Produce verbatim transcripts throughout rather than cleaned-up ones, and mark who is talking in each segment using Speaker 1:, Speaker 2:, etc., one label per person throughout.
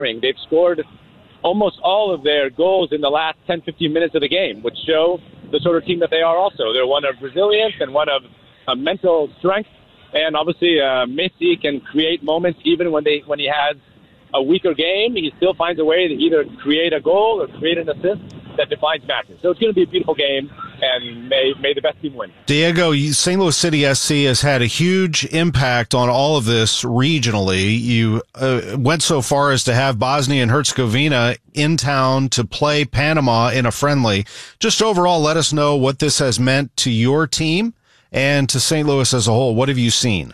Speaker 1: They've scored almost all of their goals in the last ten, fifteen minutes of the game, which show the sort of team that they are also. They're one of resilience and one of uh, mental strength. And obviously, uh, Messi can create moments even when they when he has a weaker game. He still finds a way to either create a goal or create an assist that defines matches. So it's going to be a beautiful game, and may may the best team win.
Speaker 2: Diego, Saint Louis City S C has had a huge impact on all of this regionally. You uh, went so far as to have Bosnia and Herzegovina in town to play Panama in a friendly. Just overall, let us know what this has meant to your team and to Saint Louis as a whole. What have you seen?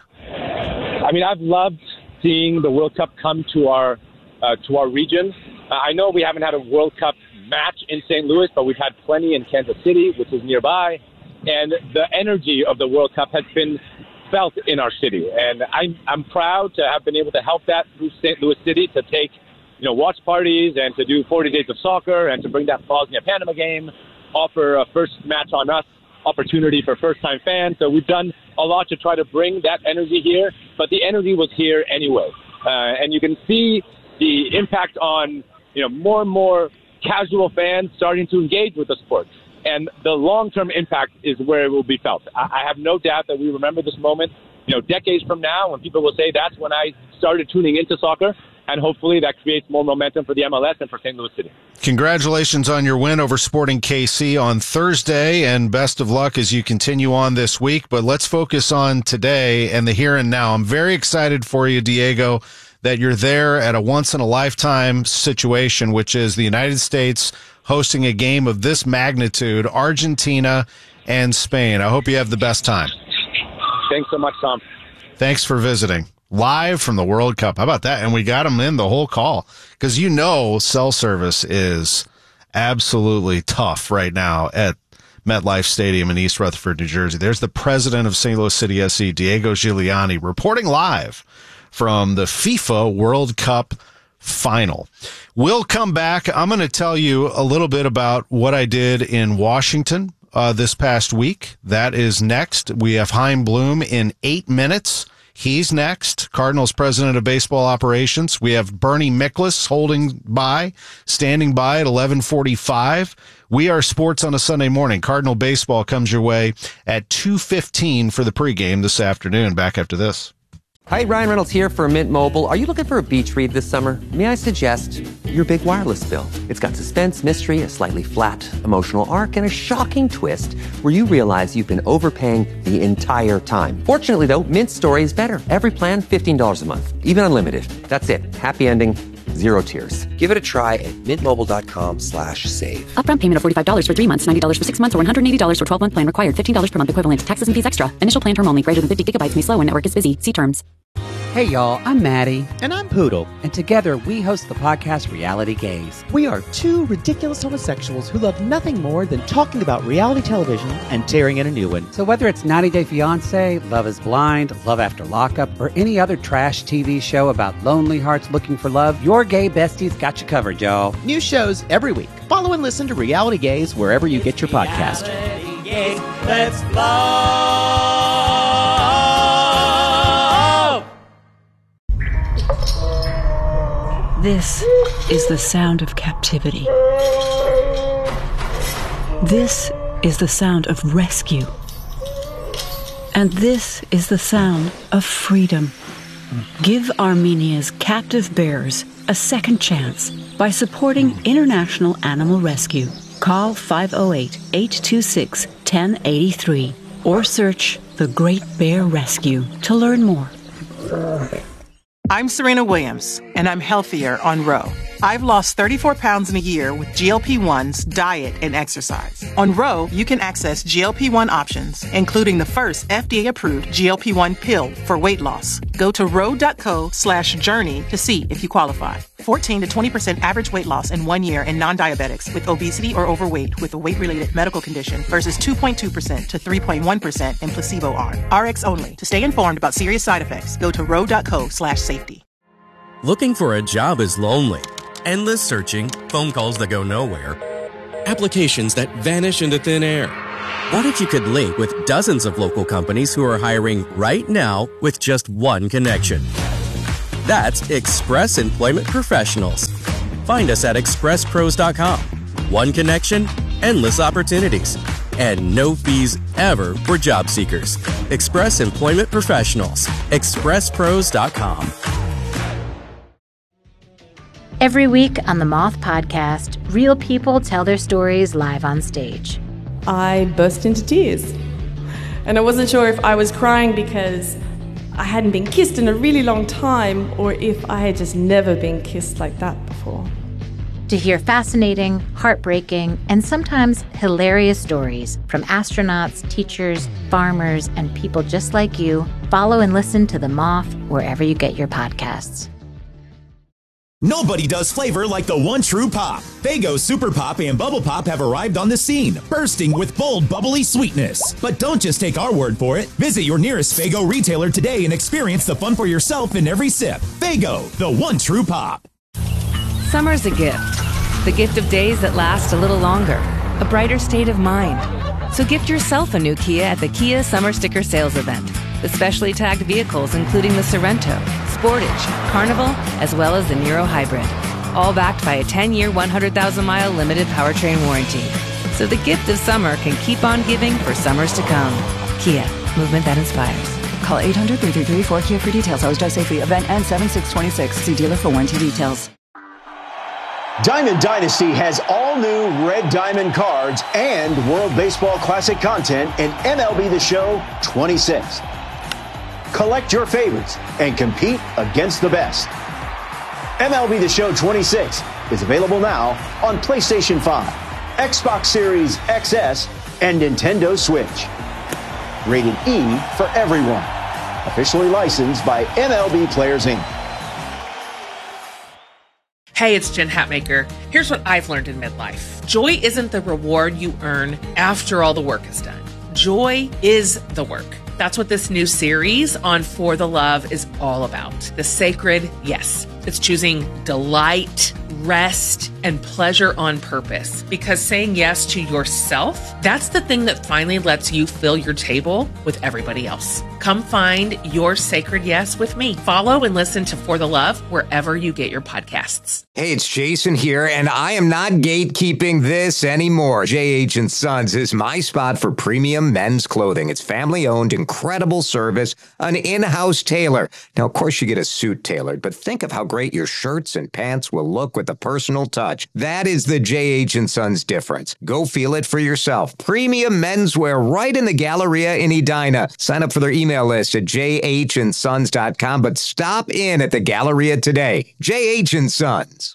Speaker 1: I mean, I've loved seeing the World Cup come to our uh, to our region. Uh, I know we haven't had a World Cup match in Saint Louis, but we've had plenty in Kansas City, which is nearby, and the energy of the World Cup has been felt in our city, and I'm, I'm proud to have been able to help that through Saint Louis City, to take, you know, watch parties and to do forty days of soccer and to bring that Bosnia-Panama game, offer a first match on us opportunity for first-time fans. So we've done a lot to try to bring that energy here, but the energy was here anyway, uh, and you can see the impact on, you know, more and more casual fans starting to engage with the sport. And the long-term impact is where it will be felt. I, I have no doubt that we remember this moment, you know, decades from now, when people will say that's when I started tuning into soccer, and hopefully that creates more momentum for the M L S and for Saint Louis City.
Speaker 2: Congratulations on your win over Sporting K C on Thursday, and best of luck as you continue on this week. But let's focus on today and the here and now. I'm very excited for you, Diego, that you're there at a once-in-a-lifetime situation, which is the United States hosting a game of this magnitude, Argentina and Spain. I hope you have the best time.
Speaker 1: Thanks so much, Tom.
Speaker 2: Thanks for visiting. Live from the World Cup. How about that? And we got him in the whole call, because you know cell service is absolutely tough right now at MetLife Stadium in East Rutherford, New Jersey. There's the president of Saint Louis City S C, Diego Giuliani, reporting live from the FIFA World Cup final. We'll come back. I'm going to tell you a little bit about what I did in Washington uh, this past week. That is next. We have Chaim Bloom in eight minutes. He's next. Cardinals president of baseball operations. We have Bernie Miklasz holding by, standing by at eleven forty-five. We Are Sports on a Sunday morning. Cardinal baseball comes your way at two fifteen for the pregame this afternoon. Back after this.
Speaker 3: Hi, Ryan Reynolds here for Mint Mobile. Are you looking for a beach read this summer? May I suggest your big wireless bill? It's got suspense, mystery, a slightly flat emotional arc, and a shocking twist where you realize you've been overpaying the entire time. Fortunately, though, Mint's story is better. Every plan, fifteen dollars a month, even unlimited. That's it. Happy ending, zero tears. Give it a try at mintmobile.com slash save.
Speaker 4: Upfront payment of forty-five dollars for three months, ninety dollars for six months, or one hundred eighty dollars for twelve-month plan required. fifteen dollars per month equivalent. Taxes and fees extra. Initial plan term only. Greater than fifty gigabytes may slow when network is busy. See terms.
Speaker 5: Hey y'all, I'm Maddie.
Speaker 6: And I'm Poodle.
Speaker 5: And together we host the podcast Reality Gaze.
Speaker 6: We are two ridiculous homosexuals who love nothing more than talking about reality television and tearing in a new one.
Speaker 5: So whether it's ninety day fiancé, Love is Blind, Love After Lockup, or any other trash T V show about lonely hearts looking for love, your gay besties got you covered, y'all.
Speaker 6: New shows every week. Follow and listen to Reality Gaze wherever you get your podcast.
Speaker 7: Reality Gaze, let's love.
Speaker 8: This is the sound of captivity. This is the sound of rescue. And this is the sound of freedom. Give Armenia's captive bears a second chance by supporting International Animal Rescue. Call five oh eight, eight two six, one oh eight three or search The Great Bear Rescue to learn more.
Speaker 9: I'm Serena Williams, and I'm healthier on Ro. I've lost thirty-four pounds in a year with G L P ones, diet, and exercise. On Ro, you can access G L P one options, including the first F D A-approved G L P one pill for weight loss. Go to ro.co slash journey to see if you qualify. fourteen to twenty percent average weight loss in one year in non-diabetics with obesity or overweight with a weight-related medical condition versus two point two percent to three point one percent in placebo arm. R X only. To stay informed about serious side effects, go to ro.co slash safety.
Speaker 10: Looking for a job is lonely. Endless searching, phone calls that go nowhere, applications that vanish into thin air. What if you could link with dozens of local companies who are hiring right now with just one connection? That's Express Employment Professionals. Find us at express pros dot com. One connection, endless opportunities, and no fees ever for job seekers. Express Employment Professionals. express pros dot com.
Speaker 11: Every week on the Moth Podcast, real people tell their stories live on stage.
Speaker 12: I burst into tears. And I wasn't sure if I was crying because I hadn't been kissed in a really long time or if I had just never been kissed like that before.
Speaker 11: To hear fascinating, heartbreaking, and sometimes hilarious stories from astronauts, teachers, farmers, and people just like you, follow and listen to The Moth wherever you get your podcasts.
Speaker 13: Nobody does flavor like the One True Pop. Faygo Super Pop and Bubble Pop have arrived on the scene, bursting with bold, bubbly sweetness. But don't just take our word for it. Visit your nearest Faygo retailer today and experience the fun for yourself in every sip. Faygo, the One True Pop.
Speaker 14: Summer's a gift. The gift of days that last a little longer. A brighter state of mind. So gift yourself a new Kia at the Kia Summer Sticker Sales Event. With specially tagged vehicles including the Sorrento, Sportage, Carnival, as well as the Niro Hybrid. All backed by a ten-year, one hundred thousand mile limited powertrain warranty. So the gift of summer can keep on giving for summers to come. Kia, movement that inspires.
Speaker 15: Call eight hundred, three three three, four K I A for details. Always drive safely. Event ends seven six twenty-six. See dealer for warranty details.
Speaker 16: Diamond Dynasty has all new Red Diamond cards and World Baseball Classic content in M L B The Show twenty-six. Collect your favorites and compete against the best. M L B The Show twenty-six is available now on PlayStation five, Xbox Series X S, and Nintendo Switch. Rated E for everyone. Officially licensed by M L B Players Incorporated.
Speaker 17: Hey, it's Jen Hatmaker. Here's what I've learned in midlife. Joy isn't the reward you earn after all the work is done. Joy is the work. That's what this new series on For the Love is all about. The sacred yes. It's choosing delight, rest, and pleasure on purpose. Because saying yes to yourself, that's the thing that finally lets you fill your table with everybody else. Come find your sacred yes with me. Follow and listen to For the Love wherever you get your podcasts.
Speaker 18: Hey, it's Jason here, and I am not gatekeeping this anymore. J H and Sons is my spot for premium men's clothing. It's family-owned, incredible service, an in-house tailor. Now, of course, you get a suit tailored, but think of how great your shirts and pants will look with a personal touch. That is the J H and Sons difference. Go feel it for yourself. Premium menswear right in the Galleria in Edina. Sign up for their email list at j h and sons dot com, but stop in at the Galleria today. J H and Sons.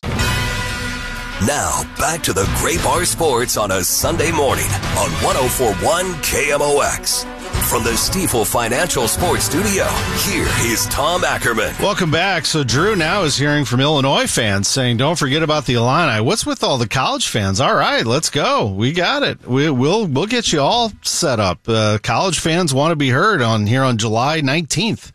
Speaker 19: Now, back to the Great Bar Sports on a Sunday morning on one oh four point one K M O X. From the Stifel Financial Sports Studio, here is Tom Ackerman.
Speaker 2: Welcome back. So Drew now is hearing from Illinois fans saying, don't forget about the Illini. What's with all the college fans? All right, let's go. We got it. We, we'll we'll get you all set up. Uh, college fans want to be heard on here on July nineteenth.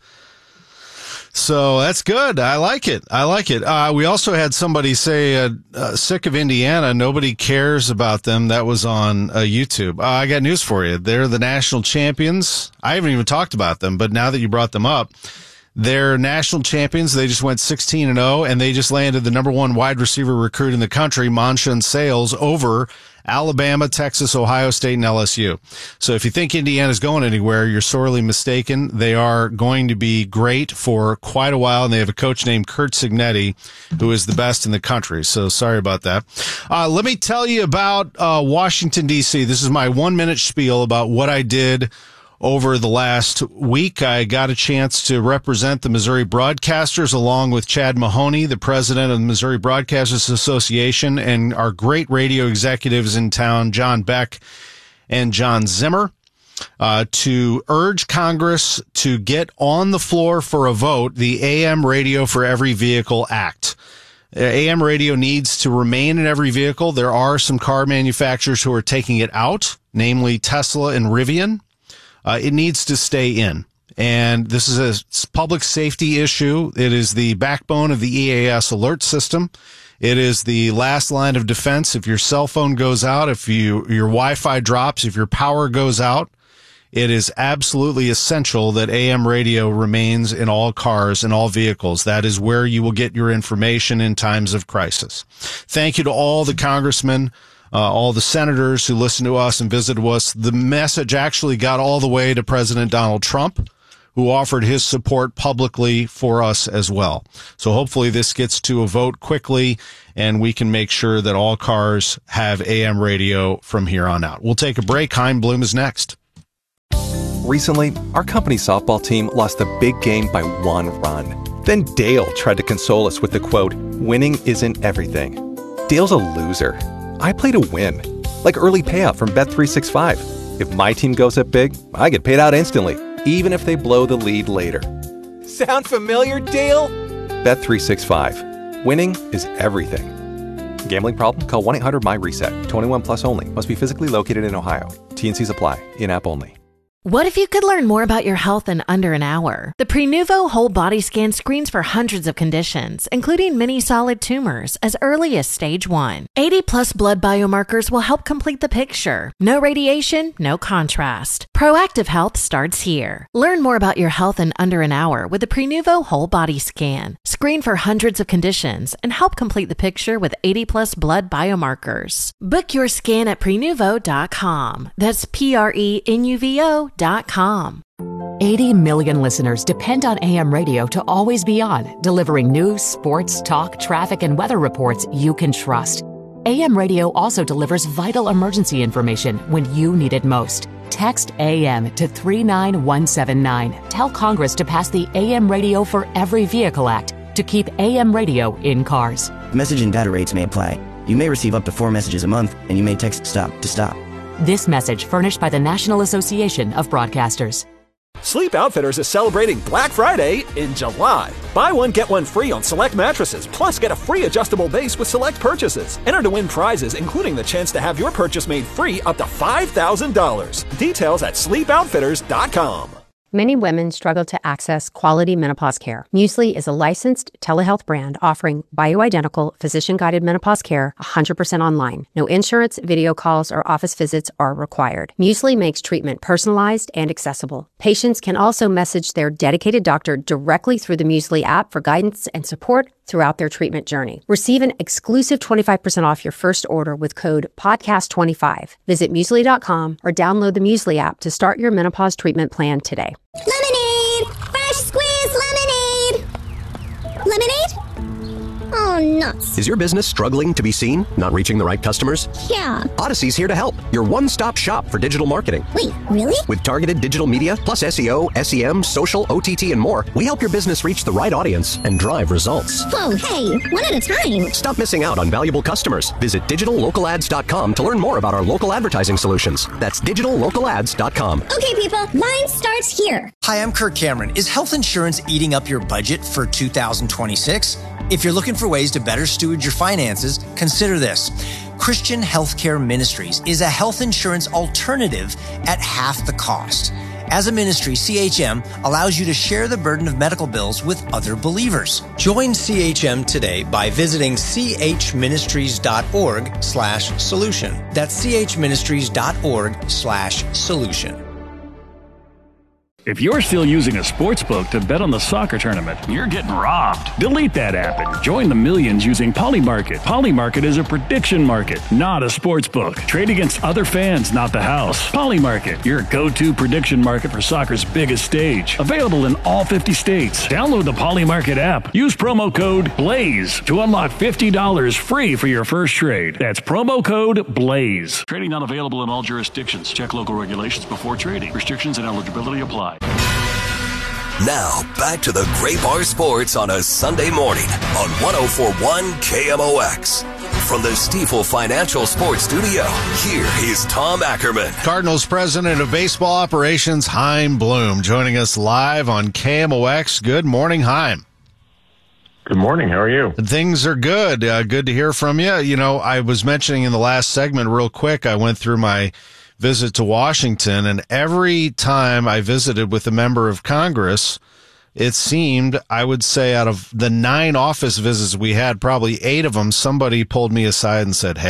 Speaker 2: So that's good. I like it. I like it. Uh, we also had somebody say, uh, uh, sick of Indiana. Nobody cares about them. That was on uh, YouTube. Uh, I got news for you. They're the national champions. I haven't even talked about them, but now that you brought them up, they're national champions. They just went sixteen and oh, and they just landed the number one wide receiver recruit in the country, Monshan Sales, over Alabama, Texas, Ohio State, and L S U. So if you think Indiana's going anywhere, you're sorely mistaken. They are going to be great for quite a while, and they have a coach named Curt Cignetti, who is the best in the country. So sorry about that. Uh, let me tell you about uh, Washington, D C. This is my one-minute spiel about what I did over the last week. I got a chance to represent the Missouri Broadcasters along with Chad Mahoney, the president of the Missouri Broadcasters Association, and our great radio executives in town, John Beck and John Zimmer, uh, to urge Congress to get on the floor for a vote the A M Radio for Every Vehicle Act. A M radio needs to remain in every vehicle. There are some car manufacturers who are taking it out, namely Tesla and Rivian. Uh, it needs to stay in. And this is a public safety issue. It is the backbone of the E A S alert system. It is the last line of defense. If your cell phone goes out, if you, your Wi-Fi drops, if your power goes out, it is absolutely essential that A M radio remains in all cars and all vehicles. That is where you will get your information in times of crisis. Thank you to all the congressmen, uh, all the senators who listened to us and visited us. The message actually got all the way to President Donald Trump, who offered his support publicly for us as well. So hopefully this gets to a vote quickly, and we can make sure that all cars have A M radio from here on out. We'll take a break. Chaim Bloom is next.
Speaker 20: Recently, our company's softball team lost a big game by one run. Then Dale tried to console us with the quote, "Winning isn't everything." Dale's a loser. I play to win, like early payout from Bet three sixty-five. If my team goes up big, I get paid out instantly, even if they blow the lead later.
Speaker 21: Sound familiar, Dale?
Speaker 20: Bet three sixty-five. Winning is everything. Gambling problem? Call one eight hundred M Y reset. twenty-one plus only. Must be physically located in Ohio. T and Cs apply. In-app only.
Speaker 22: What if you could learn more about your health in under an hour? The Prenuvo Whole Body Scan screens for hundreds of conditions, including many solid tumors, as early as stage one. eighty plus blood biomarkers will help complete the picture. No radiation, no contrast. Proactive health starts here. Learn more about your health in under an hour with the Prenuvo Whole Body Scan. Screen for hundreds of conditions and help complete the picture with eighty plus blood biomarkers. Book your scan at prenuvo dot com. That's P R E N U V O dot com.
Speaker 23: eighty million listeners depend on A M radio to always be on, delivering news, sports, talk, traffic, and weather reports you can trust. A M radio also delivers vital emergency information when you need it most. Text A M to three nine one seven nine. Tell Congress to pass the A M Radio for Every Vehicle Act to keep A M radio in cars.
Speaker 24: Message and data rates may apply. You may receive up to four messages a month, and you may text STOP to stop.
Speaker 23: This message furnished by the National Association of Broadcasters.
Speaker 25: Sleep Outfitters is celebrating Black Friday in July. Buy one, get one free on select mattresses, plus get a free adjustable base with select purchases. Enter to win prizes, including the chance to have your purchase made free up to five thousand dollars. Details at sleep outfitters dot com.
Speaker 26: Many women struggle to access quality menopause care. Muesli is a licensed telehealth brand offering bioidentical, physician-guided menopause care one hundred percent online. No insurance, video calls, or office visits are required. Muesli makes treatment personalized and accessible. Patients can also message their dedicated doctor directly through the Muesli app for guidance and support throughout their treatment journey. Receive an exclusive twenty-five percent off your first order with code podcast twenty-five. Visit muesli dot com or download the Muesli app to start your menopause treatment plan today.
Speaker 27: Lemonade! Fresh squeezed lemonade! Lemonade? Oh, nuts.
Speaker 28: Is your business struggling to be seen? Not reaching the right customers?
Speaker 27: Yeah.
Speaker 28: Odyssey's here to help. Your one-stop shop for digital marketing.
Speaker 27: Wait, really?
Speaker 28: With targeted digital media, plus S E O, S E M, social, O T T, and more, we help your business reach the right audience and drive results.
Speaker 27: Whoa, hey, one at a time.
Speaker 28: Stop missing out on valuable customers. Visit digital local ads dot com to learn more about our local advertising solutions. That's digital local ads dot com.
Speaker 27: Okay, people, mine starts here.
Speaker 29: Hi, I'm Kirk Cameron. Is health insurance eating up your budget for two thousand twenty-six? If you're looking for ways to better steward your finances, consider this. Christian Healthcare Ministries is a health insurance alternative at half the cost. As a ministry, C H M allows you to share the burden of medical bills with other believers. Join C H M today by visiting chministries.org slash solution. That's chministries.org slash solution.
Speaker 30: If you're still using a sportsbook to bet on the soccer tournament, you're getting robbed. Delete that app and join the millions using Polymarket. Polymarket is a prediction market, not a sportsbook. Trade against other fans, not the house. Polymarket, your go-to prediction market for soccer's biggest stage. Available in all fifty states. Download the Polymarket app. Use promo code BLAZE to unlock fifty dollars free for your first trade. That's promo code BLAZE. Trading not available in all jurisdictions. Check local regulations before trading. Restrictions and eligibility apply.
Speaker 19: Now, back to the Great Bar Sports on a Sunday morning on one oh four point one K M O X. From the Stifel Financial Sports Studio, here is Tom Ackerman.
Speaker 2: Cardinals President of Baseball Operations, Chaim Bloom, joining us live on K M O X. Good morning, Chaim.
Speaker 31: Good morning. How are you?
Speaker 2: Things are good. Uh, good to hear from you. You know, I was mentioning in the last segment real quick, I went through my visit to Washington, and every time I visited with a member of Congress, it seemed, I would say, out of the nine office visits we had, probably eight of them, somebody pulled me aside and said, hey,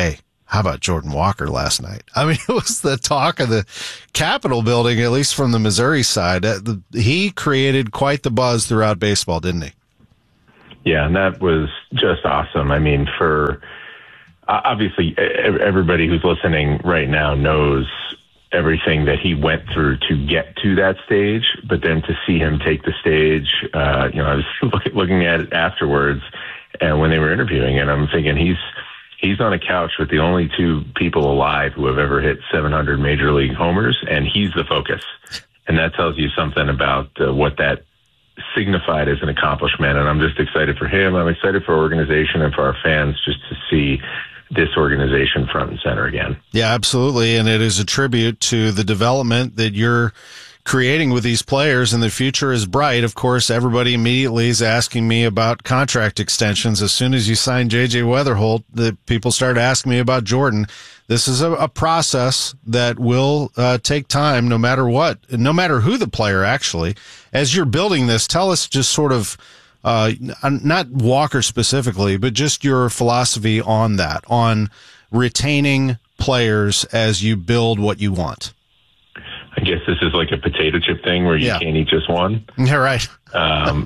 Speaker 2: how about Jordan Walker last night? I mean, it was the talk of the Capitol building, at least from the Missouri side. He created quite the buzz throughout baseball, didn't he?
Speaker 31: Yeah, and that was just awesome. I mean, for obviously everybody who's listening right now knows everything that he went through to get to that stage, but then to see him take the stage, uh, you know, I was look, looking at it afterwards, and when they were interviewing it, I'm thinking he's he's on a couch with the only two people alive who have ever hit seven hundred major league homers, and he's the focus. And that tells you something about uh, what that signified as an accomplishment. And I'm just excited for him. I'm excited for our organization and for our fans just to see this organization front and center again.
Speaker 2: Yeah, absolutely. And it is a tribute to the development that you're creating with these players, and the future is bright. Of course, everybody immediately is asking me about contract extensions. As soon as you sign J J Weatherholt, the people start asking me about Jordan. This is a, a process that will uh, take time no matter what, no matter who the player actually. As you're building this, tell us just sort of Uh, not Walker specifically, but just your philosophy on that, on retaining players as you build what you want.
Speaker 31: I guess this is like a potato chip thing where you yeah. can't eat just one.
Speaker 2: Yeah, right.
Speaker 31: um,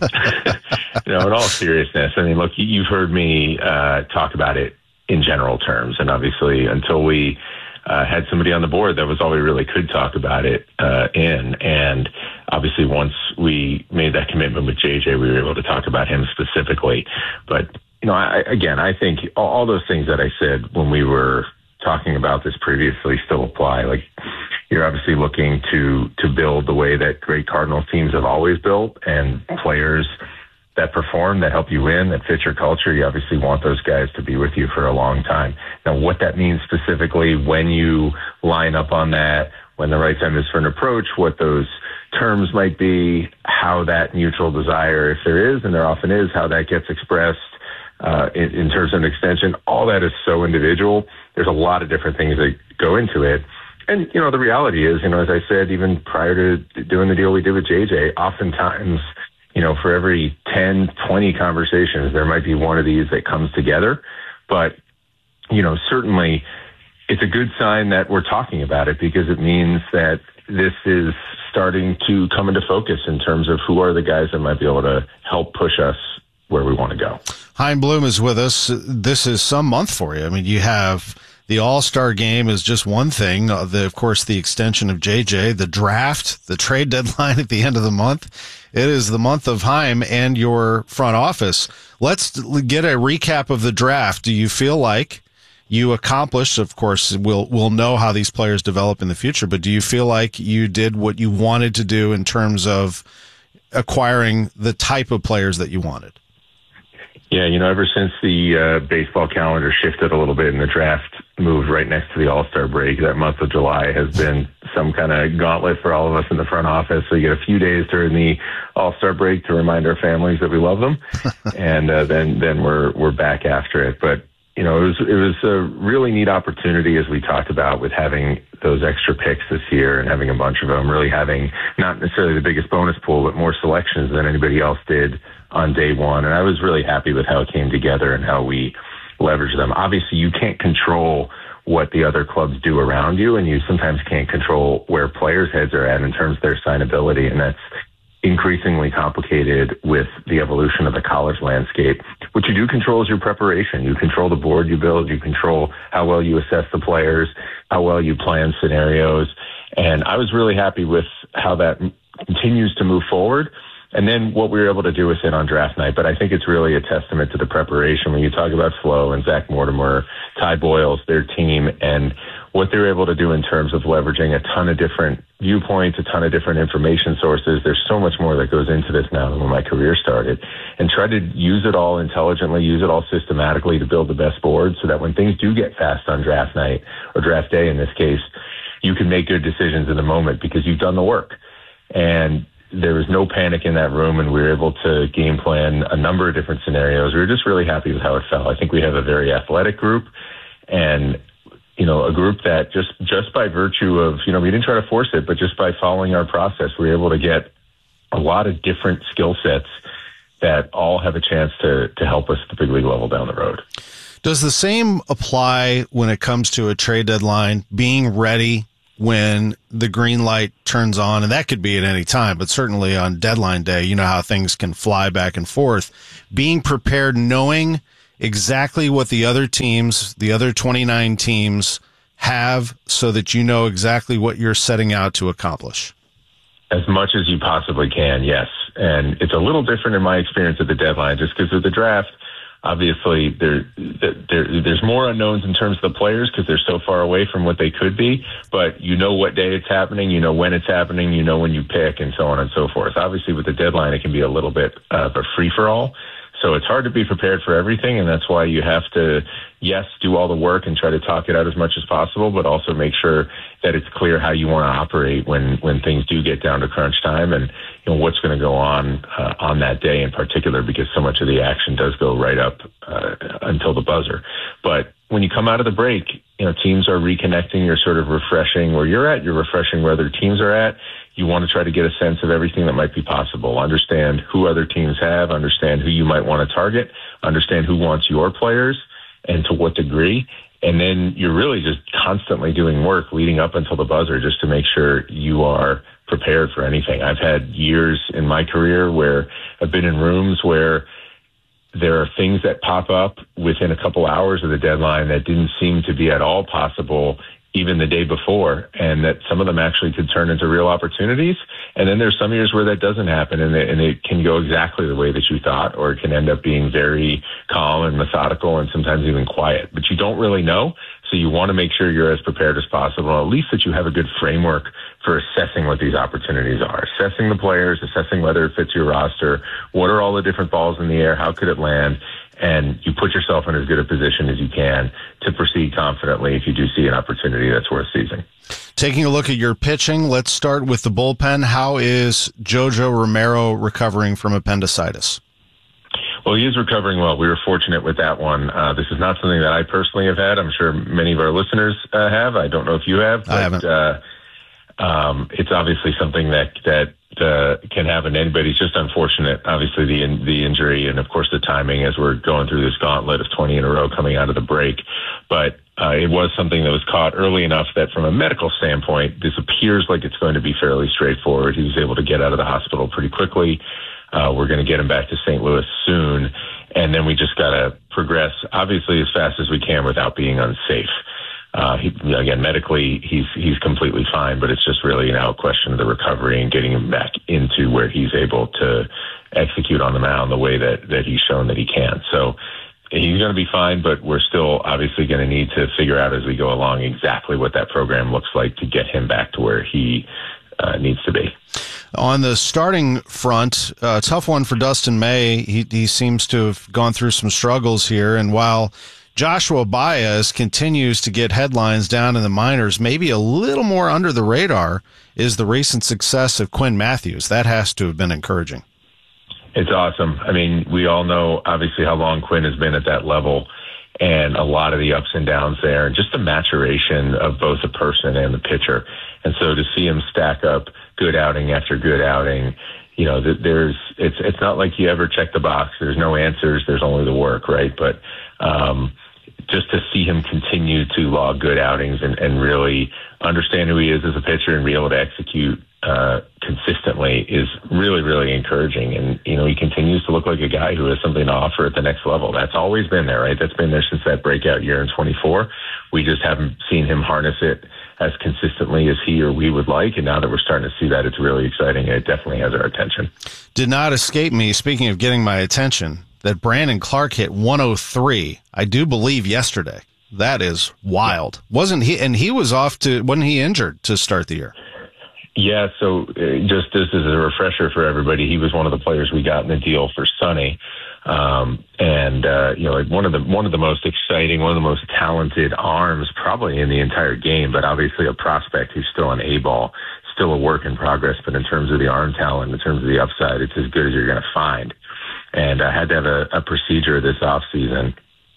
Speaker 31: you know, in all seriousness, I mean, look, you've heard me uh, talk about it in general terms, and obviously until we uh, had somebody on the board, that was all we really could talk about it uh, in. And obviously, once we made that commitment with J J, we were able to talk about him specifically. But, you know, I, again, I think all, all those things that I said when we were talking about this previously still apply. Like, you're obviously looking to to build the way that great Cardinals teams have always built, and players that perform, that help you win, that fit your culture. You obviously want those guys to be with you for a long time. Now, what that means specifically, when you line up on that, when the right time is for an approach, what those terms might be, how that mutual desire, if there is, and there often is, how that gets expressed uh, in, in terms of an extension, all that is so individual. There's a lot of different things that go into it. And, you know, the reality is, you know, as I said, even prior to doing the deal we did with J J, oftentimes, you know, for every ten, twenty conversations, there might be one of these that comes together. But, you know, certainly it's a good sign that we're talking about it, because it means that this is starting to come into focus in terms of who are the guys that might be able to help push us where we want to go.
Speaker 2: Chaim Bloom is with us. This is some month for you. I mean, you have the All-Star game is just one thing. Uh, the, of course, the extension of J J, the draft, the trade deadline at the end of the month. It is the month of Chaim and your front office. Let's get a recap of the draft. Do you feel like you accomplished, of course, we'll, we'll know how these players develop in the future, but do you feel like you did what you wanted to do in terms of acquiring the type of players that you wanted?
Speaker 31: Yeah, you know, ever since the uh, baseball calendar shifted a little bit and the draft moved right next to the All-Star break, that month of July has been some kind of gauntlet for all of us in the front office. So you get a few days during the All-Star break to remind our families that we love them, and uh, then then we're we're back after it. But you know, it was it was a really neat opportunity, as we talked about, with having those extra picks this year and having a bunch of them, really having not necessarily the biggest bonus pool, but more selections than anybody else did on day one. And I was really happy with how it came together and how we leveraged them. Obviously, you can't control what the other clubs do around you, and you sometimes can't control where players' heads are at in terms of their signability, and that's increasingly complicated with the evolution of the college landscape. What you do control is your preparation. You control the board you build. You control how well you assess the players, how well you plan scenarios. And I was really happy with how that continues to move forward. And then what we were able to do with it on draft night. But I think it's really a testament to the preparation. When you talk about Flo and Zach Mortimer, Ty Boyles, their team, and what they're able to do in terms of leveraging a ton of different viewpoints, a ton of different information sources. There's so much more that goes into this now than when my career started. And try to use it all intelligently, use it all systematically to build the best board, so that when things do get fast on draft night, or draft day in this case, you can make good decisions in the moment because you've done the work. And there was no panic in that room, and we were able to game plan a number of different scenarios. We were just really happy with how it felt. I think we have a very athletic group, and, you know, a group that just, just by virtue of, you know, we didn't try to force it, but just by following our process, we were able to get a lot of different skill sets that all have a chance to, to help us at the big league level down the road.
Speaker 2: Does the same apply when it comes to a trade deadline, being ready when the green light turns on? And that could be at any time, but certainly on deadline day, you know how things can fly back and forth. Being prepared, knowing exactly what the other teams, the other twenty-nine teams have, so that you know exactly what you're setting out to accomplish.
Speaker 31: As much as you possibly can, yes. And it's a little different in my experience at the deadline, just because of the draft. Obviously, there, there, there's more unknowns in terms of the players because they're so far away from what they could be. But you know what day it's happening, you know when it's happening, you know when you pick, and so on and so forth. Obviously, with the deadline, it can be a little bit of a free-for-all. So it's hard to be prepared for everything, and that's why you have to, yes, do all the work and try to talk it out as much as possible, but also make sure that it's clear how you want to operate when, when things do get down to crunch time, and you know what's going to go on uh, on that day in particular, because so much of the action does go right up uh, until the buzzer. But when you come out of the break, you know, teams are reconnecting. You're sort of refreshing where you're at. You're refreshing where other teams are at. You want to try to get a sense of everything that might be possible. Understand who other teams have. Understand who you might want to target. Understand who wants your players and to what degree. And then you're really just constantly doing work leading up until the buzzer just to make sure you are prepared for anything. I've had years in my career where I've been in rooms where there are things that pop up within a couple hours of the deadline that didn't seem to be at all possible even the day before, and that some of them actually could turn into real opportunities. And then there's some years where that doesn't happen, and it, and it can go exactly the way that you thought, or it can end up being very calm and methodical and sometimes even quiet. But you don't really know, so you want to make sure you're as prepared as possible, at least that you have a good framework for assessing what these opportunities are, assessing the players, assessing whether it fits your roster, what are all the different balls in the air, how could it land, and you put yourself in as good a position as you can to proceed confidently if you do see an opportunity that's worth seizing.
Speaker 2: Taking a look at your pitching, let's start with the bullpen. How is Jojo Romero recovering from appendicitis?
Speaker 31: Well, he is recovering well. We were fortunate with that one. Uh, this is not something that I personally have had. I'm sure many of our listeners uh, have. I don't know if you have. But,
Speaker 2: I haven't.
Speaker 31: Uh, um, it's obviously something that that uh, can happen to anybody. It's just unfortunate, obviously, the in, the injury and, of course, the timing as we're going through this gauntlet of twenty in a row coming out of the break. But uh, it was something that was caught early enough that from a medical standpoint, this appears like it's going to be fairly straightforward. He was able to get out of the hospital pretty quickly. Uh, we're going to get him back to Saint Louis soon. And then we just got to progress, obviously, as fast as we can without being unsafe. Uh, he, again, medically, he's he's completely fine, but it's just really now a question of the recovery and getting him back into where he's able to execute on the mound the way that, that he's shown that he can. So he's going to be fine, but we're still obviously going to need to figure out as we go along exactly what that program looks like to get him back to where he uh, needs to be.
Speaker 2: On the starting front, a uh, tough one for Dustin May. He, he seems to have gone through some struggles here, and while Joshua Baez continues to get headlines down in the minors, maybe a little more under the radar is the recent success of Quinn Matthews. That has to have been encouraging.
Speaker 31: It's awesome. I mean, we all know, obviously, how long Quinn has been at that level and a lot of the ups and downs there, and just the maturation of both the person and the pitcher. And so to see him stack up good outing after good outing, you know, there's it's it's not like you ever check the box. There's no answers. There's only the work, right? But um, just to see him continue to log good outings and, and really understand who he is as a pitcher and be able to execute uh, consistently is really, really encouraging. And, you know, he continues to look like a guy who has something to offer at the next level. That's always been there, right? That's been there since that breakout year in twenty-four. We just haven't seen him harness it as consistently as he or we would like. And now that we're starting to see that, it's really exciting. It definitely has our attention.
Speaker 2: Did not escape me, speaking of getting my attention, that Brandon Clark hit one oh three, I do believe, yesterday. That is wild. Wasn't he? And he was off to, wasn't he injured to start the year?
Speaker 31: Yeah, so uh, just this is a refresher for everybody. He was one of the players we got in the deal for Sonny. Um, and, uh, you know, like one of the, one of the most exciting, one of the most talented arms probably in the entire game, but obviously a prospect who's still an A-ball, still a work in progress. But in terms of the arm talent, in terms of the upside, it's as good as you're going to find. And I had to have a, a procedure this off season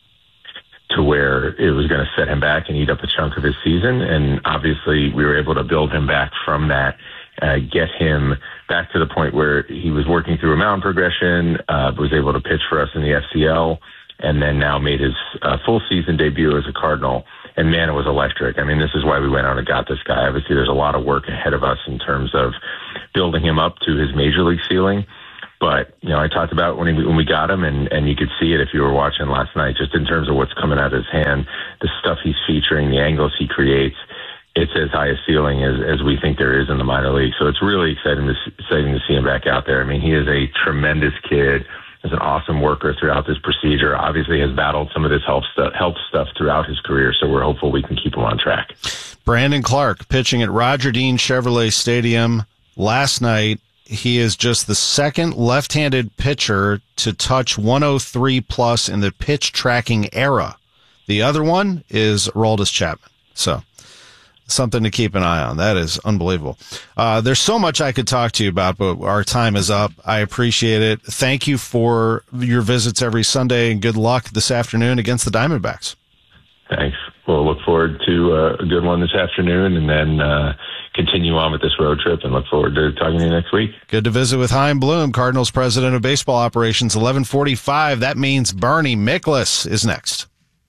Speaker 31: to where it was going to set him back and eat up a chunk of his season. And obviously we were able to build him back from that, uh, get him back to the point where he was working through a mound progression, uh, was able to pitch for us in the F C L, and then now made his uh, full season debut as a Cardinal. And man, it was electric. I mean, this is why we went out and got this guy. Obviously, there's a lot of work ahead of us in terms of building him up to his major league ceiling. But, you know, I talked about when, he, when we got him, and, and you could see it if you were watching last night, just in terms of what's coming out of his hand, the stuff he's featuring, the angles he creates. It's as high a ceiling as, as we think there is in the minor league. So it's really exciting to, exciting to see him back out there. I mean, he is a tremendous kid. He's an awesome worker throughout this procedure. Obviously has battled some of this health stuff, health stuff throughout his career, so we're hopeful we can keep him on track.
Speaker 2: Brandon Clark pitching at Roger Dean Chevrolet Stadium last night. He is just the second left-handed pitcher to touch one oh three plus in the pitch tracking era. The other one is Aroldis Chapman. So something to keep an eye on. That is unbelievable. Uh, there's so much I could talk to you about, but our time is up. I appreciate it. Thank you for your visits every Sunday, and good luck this afternoon against the Diamondbacks.
Speaker 31: Thanks. We'll look forward to uh, a good one this afternoon, and then uh, continue on with this road trip, and look forward to talking to you next week.
Speaker 2: Good to visit with Chaim Bloom, Cardinals president of baseball operations. eleven forty-five. That means Bernie Miklasz is next.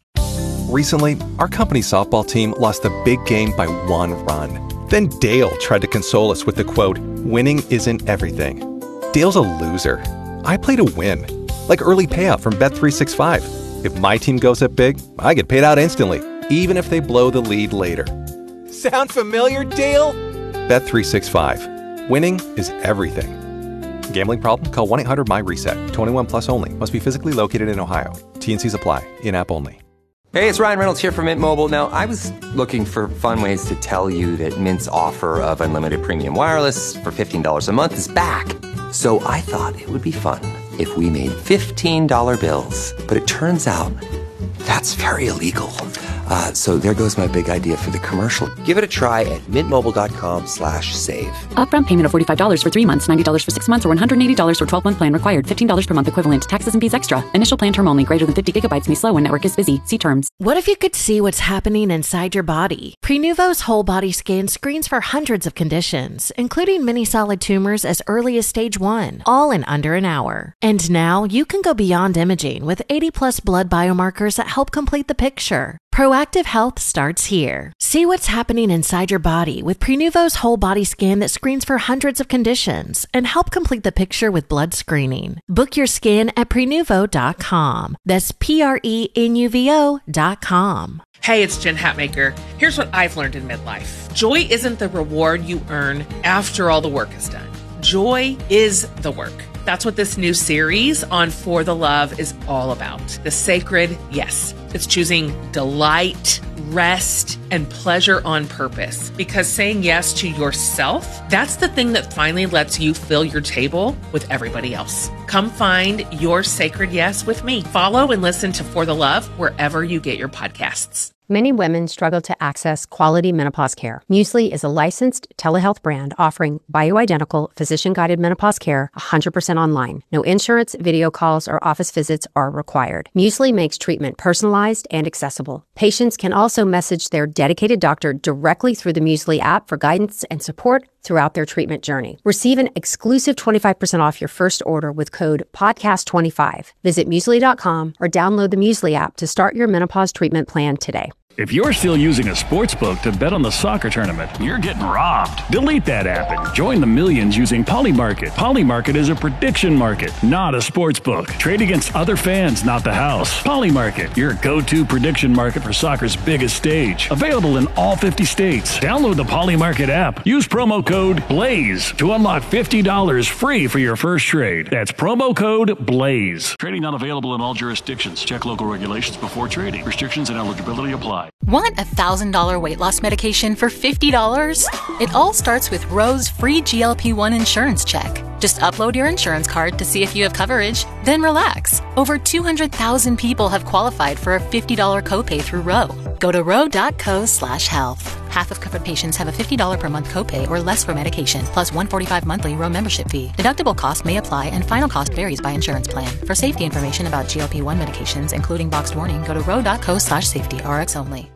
Speaker 20: Recently, our company softball team lost a big game by one run. Then Dale tried to console us with the quote, "Winning isn't everything." Dale's a loser. I play to win, like early payout from Bet three sixty-five. If my team goes up big, I get paid out instantly, even if they blow the lead later.
Speaker 21: Sound familiar, Dale?
Speaker 20: Bet three sixty-five. Winning is everything. Gambling problem? Call one eight hundred my reset. twenty-one plus only. Must be physically located in Ohio. T N Cs apply. In-app only.
Speaker 1: Hey, it's Ryan Reynolds here from Mint Mobile. Now, I was looking for fun ways to tell you that Mint's offer of unlimited premium wireless for fifteen dollars a month is back. So I thought it would be fun if we made fifteen dollar bills. But it turns out that's very illegal. Uh, so there goes my big idea for the commercial. Give it a try at mintmobile.com slash save.
Speaker 23: Upfront payment of forty-five dollars for three months, ninety dollars for six months, or one hundred eighty dollars for twelve-month plan required. fifteen dollars per month equivalent. Taxes and fees extra. Initial plan term only. Greater than fifty gigabytes may slow when network is busy. See terms.
Speaker 22: What if you could see what's happening inside your body? Prenuvo's whole body scan screens for hundreds of conditions, including many solid tumors as early as stage one, all in under an hour. And now you can go beyond imaging with eighty plus blood biomarkers that help complete the picture. Proactive Health starts here. See what's happening inside your body with Prenuvo's whole body scan that screens for hundreds of conditions and help complete the picture with blood screening. Book your scan at prenuvo dot com. That's P R E N U V O dot com.
Speaker 17: Hey, it's Jen Hatmaker. Here's what I've learned in midlife. Joy isn't the reward you earn after all the work is done. Joy is the work. That's what this new series on For the Love is all about. The sacred yes. It's choosing delight, rest, and pleasure on purpose. Because saying yes to yourself, that's the thing that finally lets you fill your table with everybody else. Come find your sacred yes with me. Follow and listen to For the Love wherever you get your podcasts.
Speaker 26: Many women struggle to access quality menopause care. Muesli is a licensed telehealth brand offering bioidentical, physician-guided menopause care one hundred percent online. No insurance, video calls, or office visits are required. Muesli makes treatment personalized and accessible. Patients can also message their dedicated doctor directly through the Muesli app for guidance and support throughout their treatment journey. Receive an exclusive twenty-five percent off your first order with code podcast twenty-five. Visit muesli dot com or download the Muesli app to start your menopause treatment plan today.
Speaker 30: If you're still using a sports book to bet on the soccer tournament, you're getting robbed. Delete that app and join the millions using Polymarket. Polymarket is a prediction market, not a sports book. Trade against other fans, not the house. Polymarket, your go-to prediction market for soccer's biggest stage. Available in all fifty states. Download the Polymarket app. Use promo code BLAZE to unlock fifty dollars free for your first trade. That's promo code BLAZE. Trading not available in all jurisdictions. Check local regulations before trading. Restrictions and eligibility apply.
Speaker 3: Want a one thousand dollars weight loss medication for fifty dollars? It all starts with Roe's free G L P one insurance check. Just upload your insurance card to see if you have coverage, then relax. Over two hundred thousand people have qualified for a fifty dollars copay through Roe. Go to roe dot co slash health. Half of covered patients have a fifty dollars per month copay or less for medication, plus one hundred forty-five dollars monthly Roe membership fee. Deductible cost may apply and final cost varies by insurance plan. For safety information about G L P one medications, including boxed warning, go to roe dot co slash safety. R X only.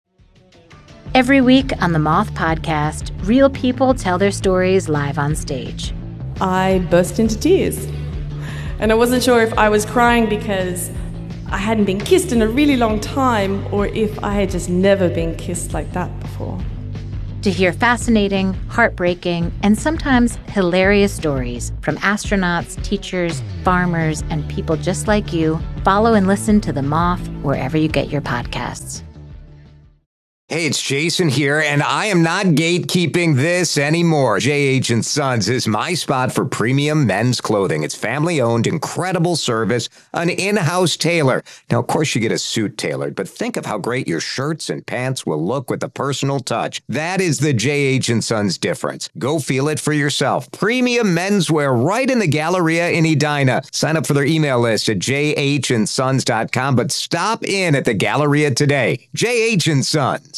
Speaker 4: Every week on the Moth Podcast, real people tell their stories live on stage.
Speaker 5: I burst into tears. And I wasn't sure if I was crying because I hadn't been kissed in a really long time, or if I had just never been kissed like that before.
Speaker 4: To hear fascinating, heartbreaking, and sometimes hilarious stories from astronauts, teachers, farmers, and people just like you, follow and listen to The Moth wherever you get your podcasts.
Speaker 18: Hey, it's Jason here, and I am not gatekeeping this anymore. J H and Sons is my spot for premium men's clothing. It's family-owned, incredible service, an in-house tailor. Now, of course, you get a suit tailored, but think of how great your shirts and pants will look with a personal touch. That is the J H and Sons difference. Go feel it for yourself. Premium menswear right in the Galleria in Edina. Sign up for their email list at j h and sons dot com, but stop in at the Galleria today. J H and Sons.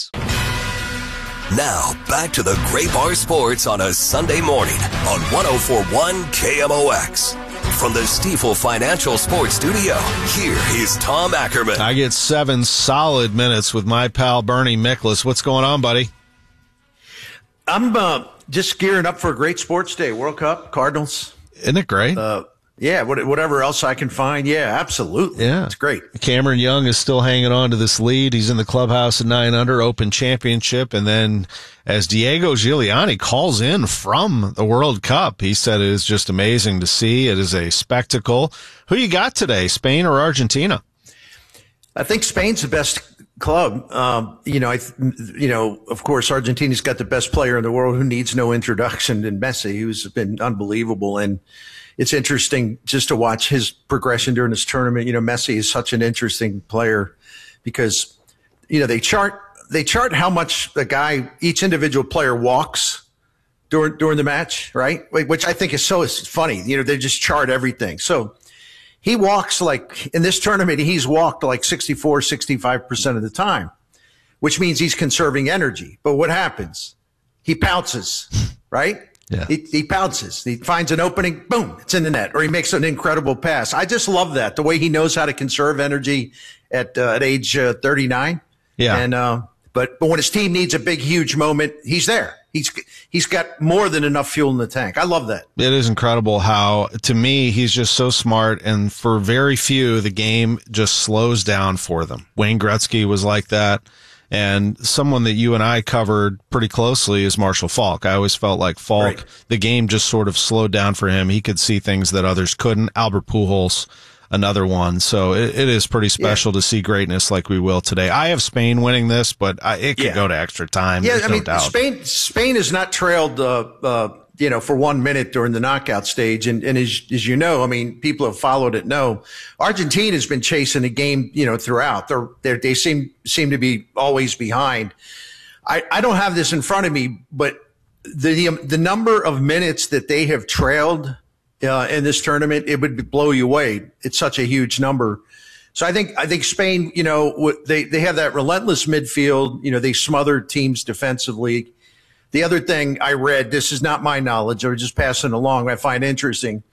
Speaker 19: Now, back to the Great Bar Sports on a Sunday morning on one oh four point one K M O X. From the Stifel Financial Sports Studio, here is Tom Ackerman.
Speaker 2: I get seven solid minutes with my pal Bernie Miklasz. What's going on, buddy?
Speaker 6: I'm uh, just gearing up for a great sports day. World Cup, Cardinals.
Speaker 2: Isn't it great?
Speaker 6: Uh, Yeah, whatever else I can find. Yeah, absolutely.
Speaker 2: Yeah.
Speaker 6: It's great.
Speaker 2: Cameron Young is still hanging on to this lead. He's in the clubhouse at nine under, Open Championship. And then as Diego Giuliani calls in from the World Cup, he said it is just amazing to see. It is a spectacle. Who you got today, Spain or Argentina?
Speaker 6: I think Spain's the best club. Um, you know, I, you know, of course, Argentina's got the best player in the world who needs no introduction in Messi, who's been unbelievable. And it's interesting just to watch his progression during this tournament. You know, Messi is such an interesting player because, you know, they chart, they chart how much the guy, each individual player walks during, during the match, right? Which I think is so funny. You know, they just chart everything. So he walks like in this tournament, he's walked like sixty-four, sixty-five percent of the time, which means he's conserving energy. But what happens? He pounces, right?
Speaker 2: Yeah.
Speaker 6: He, he pounces. He finds an opening, boom, it's in the net, or he makes an incredible pass. I just love that, the way he knows how to conserve energy at uh, at age uh, thirty-nine.
Speaker 2: Yeah.
Speaker 6: And uh, but but when his team needs a big, huge moment, he's there. He's he's got more than enough fuel in the tank. I love that.
Speaker 2: It is incredible how, to me, he's just so smart. And for very few, the game just slows down for them. Wayne Gretzky was like that. And someone that you and I covered pretty closely is Marshall Faulk. I always felt like Faulk, right. The game just sort of slowed down for him. He could see things that others couldn't. Albert Pujols, another one. So it, it is pretty special yeah. to see greatness like we will today. I have Spain winning this, but I, it could
Speaker 6: yeah.
Speaker 2: go to extra time.
Speaker 6: Yeah,
Speaker 2: There's
Speaker 6: I
Speaker 2: no
Speaker 6: mean,
Speaker 2: doubt.
Speaker 6: Spain Spain has not trailed, uh, uh, you know, for one minute during the knockout stage. And, and as, as you know, I mean, people have followed it know, Argentina has been chasing the game, you know, throughout. They're, they're, they seem seem to be always behind. I, I don't have this in front of me, but the the, the number of minutes that they have trailed uh, in this tournament, it would blow you away. It's such a huge number. So I think I think Spain, you know, they they have that relentless midfield. You know, they smother teams defensively. The other thing I read, this is not my knowledge, or just passing along, I find interesting.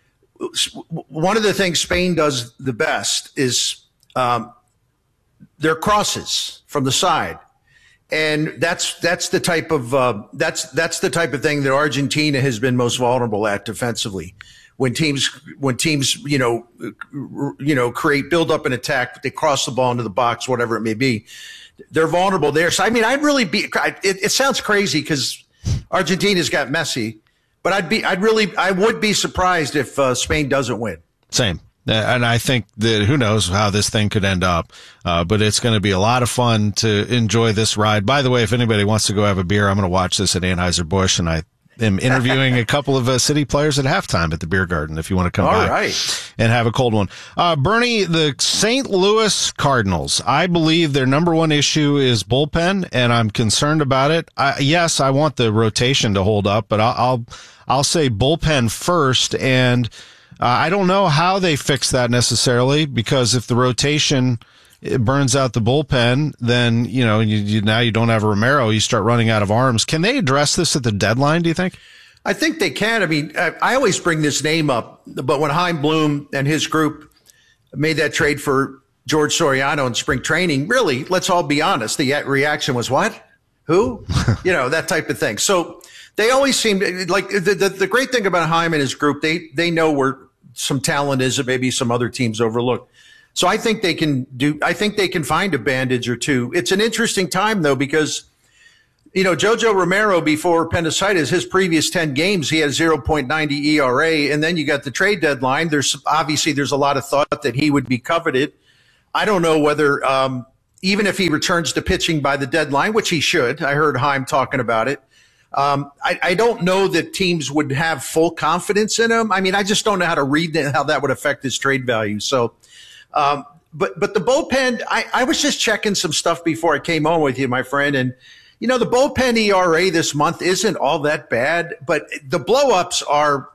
Speaker 6: One of the things Spain does the best is um, their crosses from the side. And that's that's the type of uh, that's that's the type of thing that Argentina has been most vulnerable at defensively. When teams when teams you know you know create build up an attack, they cross the ball into the box, whatever it may be. They're vulnerable there. So I mean, I'd really be. It, it sounds crazy because Argentina's got Messi, but I'd be. I'd really. I would be surprised if uh, Spain doesn't win.
Speaker 2: Same. And I think that who knows how this thing could end up, uh, but it's going to be a lot of fun to enjoy this ride. By the way, if anybody wants to go have a beer, I'm going to watch this at Anheuser-Busch, and I am interviewing a couple of uh, City players at halftime at the Beer Garden if you want to come
Speaker 6: All
Speaker 2: by
Speaker 6: right.
Speaker 2: and have a cold one. Uh, Bernie, the Saint Louis Cardinals, I believe their number one issue is bullpen, and I'm concerned about it. I, yes, I want the rotation to hold up, but I'll I'll, I'll say bullpen first, and Uh, I don't know how they fix that necessarily, because if the rotation it burns out the bullpen, then, you know, you, you, now you don't have Romero, you start running out of arms. Can they address this at the deadline, do you think?
Speaker 6: I think they can. I mean, I, I always bring this name up, but when Chaim Bloom and his group made that trade for George Soriano in spring training, really, let's all be honest, the reaction was, what? Who? You know, that type of thing. So they always seem like the, the, the great thing about Chaim and his group, they, they know where some talent is that maybe some other teams overlook. So I think they can do, I think they can find a bandage or two. It's an interesting time though, because, you know, Jojo Romero before appendicitis, his previous ten games, he had zero point nine zero E R A. And then you got the trade deadline. There's obviously there's a lot of thought that he would be coveted. I don't know whether, um, even if he returns to pitching by the deadline, which he should, I heard Heim talking about it. Um, I, I don't know that teams would have full confidence in him. I mean, I just don't know how to read that, how that would affect his trade value. So, Um, but, but the bullpen, I, I was just checking some stuff before I came on with you, my friend. And, you know, the bullpen E R A this month isn't all that bad, but the blow-ups are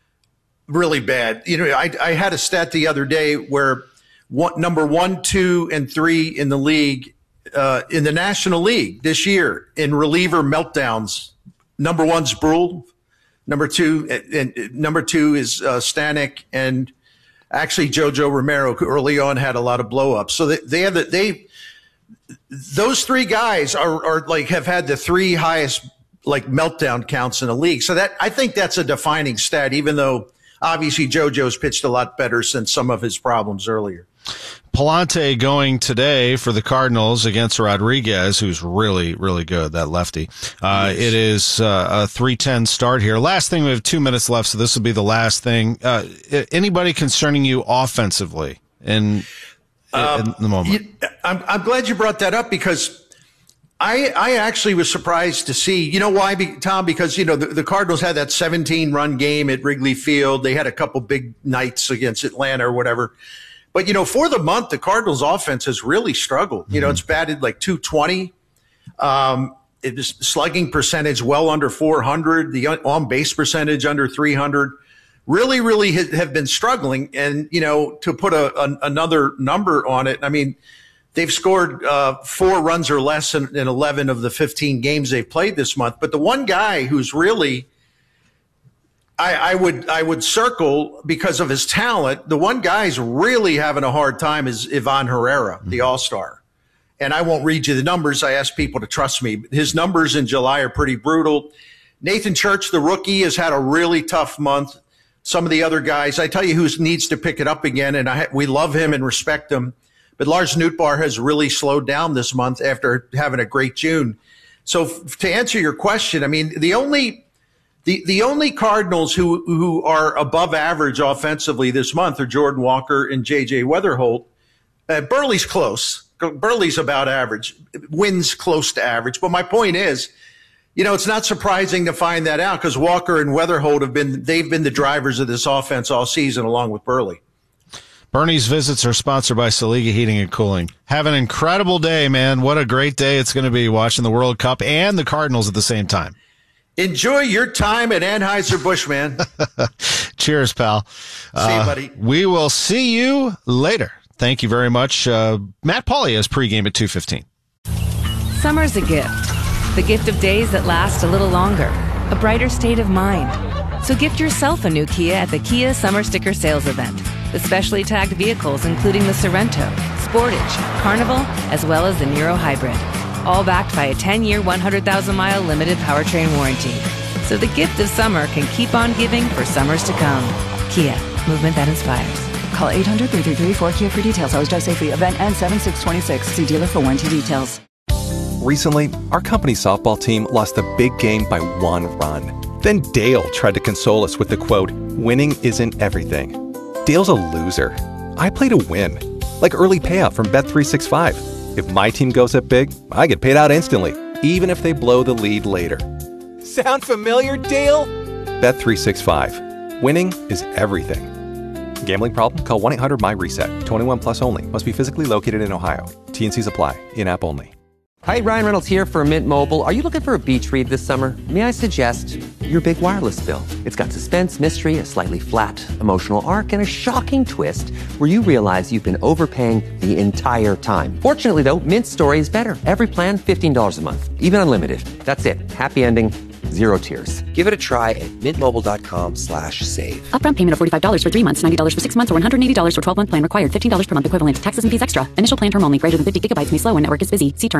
Speaker 6: really bad. You know, I, I had a stat the other day where one, number one, two, and three in the league, uh, in the National League this year in reliever meltdowns, number one's Brule, number two, and, and number two is, uh, Stanek, and actually, Jojo Romero early on had a lot of blow-ups. So they, they have the, they, those three guys are, are like, have had the three highest like meltdown counts in the league. So that, I think that's a defining stat, even though obviously Jojo's pitched a lot better since some of his problems earlier.
Speaker 2: Palante going today for the Cardinals against Rodriguez, who's really, really good, that lefty. Uh, yes. It is uh, a three ten start here. Last thing, we have two minutes left, so this will be the last thing. Uh, anybody concerning you offensively in, um, in the moment?
Speaker 6: You, I'm, I'm glad you brought that up because I, I actually was surprised to see, you know why, Tom? Because, you know, the, the Cardinals had that seventeen run game at Wrigley Field. They had a couple big nights against Atlanta or whatever. But, you know, for the month, the Cardinals offense has really struggled. You know, it's batted like two twenty. Um, it is slugging percentage well under four hundred, the on base percentage under three hundred. Really, really have been struggling. And, you know, to put a, a, another number on it, I mean, they've scored uh, four runs or less in, in eleven of the fifteen games they've played this month. But the one guy who's really I, I would I would circle because of his talent. The one guy's really having a hard time is Ivan Herrera, the All-Star. And I won't read you the numbers. I ask people to trust me. His numbers in July are pretty brutal. Nathan Church, the rookie, has had a really tough month. Some of the other guys, I tell you who needs to pick it up again, and I, we love him and respect him. But Lars Nootbaar has really slowed down this month after having a great June. So f- to answer your question, I mean, the only – The the only Cardinals who who are above average offensively this month are Jordan Walker and J J Weatherholt. Uh, Burley's close. Burley's about average. Wins close to average. But my point is, you know, it's not surprising to find that out because Walker and Weatherholt have been they've been the drivers of this offense all season along with Burley.
Speaker 2: Bernie's visits are sponsored by Saliga Heating and Cooling. Have an incredible day, man. What a great day it's going to be watching the World Cup and the Cardinals at the same time.
Speaker 6: Enjoy your time at Anheuser-Busch, man.
Speaker 2: Cheers, pal.
Speaker 6: See you, buddy.
Speaker 2: Uh, we will see you later. Thank you very much. Uh, Matt Pauley has pregame at two fifteen.
Speaker 7: Summer's a gift. The gift of days that last a little longer. A brighter state of mind. So gift yourself a new Kia at the Kia Summer Sticker Sales Event. With specially tagged vehicles including the Sorrento, Sportage, Carnival, as well as the Niro Hybrid. All backed by a ten-year, one hundred thousand mile limited powertrain warranty. So the gift of summer can keep on giving for summers to come. Kia, movement that inspires.
Speaker 8: Call eight hundred, three three three, four K I A for details. Always drive safely. Event ends seven six twenty-six. See dealer for warranty details.
Speaker 20: Recently, our company softball team lost a big game by one run. Then Dale tried to console us with the quote, "Winning isn't everything." Dale's a loser. I play to win. Like early payout from Bet three sixty-five. If my team goes up big, I get paid out instantly, even if they blow the lead later.
Speaker 21: Sound familiar, Dale?
Speaker 20: Bet three sixty-five. Winning is everything. Gambling problem? Call one eight hundred M Y reset. twenty-one plus only. Must be physically located in Ohio. T N Cs apply. In-app only.
Speaker 1: Hi, Ryan Reynolds here for Mint Mobile. Are you looking for a beach read this summer? May I suggest your big wireless bill? It's got suspense, mystery, a slightly flat emotional arc, and a shocking twist where you realize you've been overpaying the entire time. Fortunately, though, Mint's story is better. Every plan, fifteen dollars a month. Even unlimited. That's it. Happy ending. Zero tears. Give it a try at mintmobile.com slash save.
Speaker 23: Upfront payment of forty-five dollars for three months, ninety dollars for six months, or one hundred eighty dollars for twelve-month plan required. fifteen dollars per month equivalent. Taxes and fees extra. Initial plan term only. Greater than fifty gigabytes may slow when network is busy. See terms.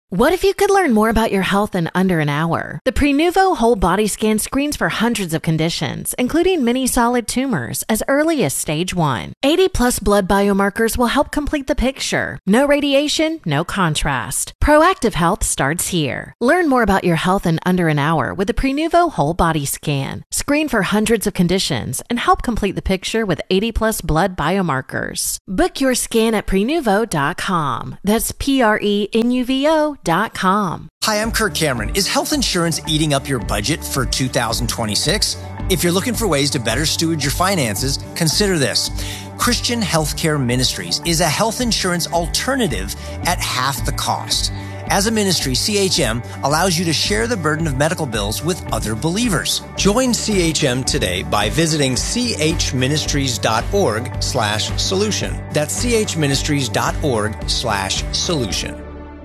Speaker 22: What if you could learn more about your health in under an hour? The Prenuvo whole body scan screens for hundreds of conditions, including many solid tumors, as early as stage one. eighty plus blood biomarkers will help complete the picture. No radiation, no contrast. Proactive health starts here. Learn more about your health in under an hour with the Prenuvo whole body scan. Screen for hundreds of conditions and help complete the picture with eighty plus blood biomarkers. Book your scan at prenuvo dot com. That's P R E N U V O dot com.
Speaker 29: Hi, I'm Kirk Cameron. Is health insurance eating up your budget for two thousand twenty-six? If you're looking for ways to better steward your finances, consider this. Christian Healthcare Ministries is a health insurance alternative at half the cost. As a ministry, C H M allows you to share the burden of medical bills with other believers. Join C H M today by visiting chministries.org slash solution. That's chministries.org slash solution.